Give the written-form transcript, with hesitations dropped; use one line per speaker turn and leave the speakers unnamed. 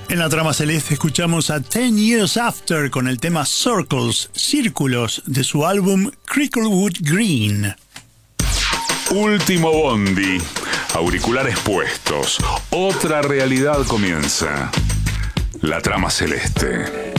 En la trama celeste escuchamos a 10 Years After con el tema Circles, Círculos, de su álbum Cricklewood Green.
Último bondi, auriculares puestos, otra realidad comienza. La trama celeste.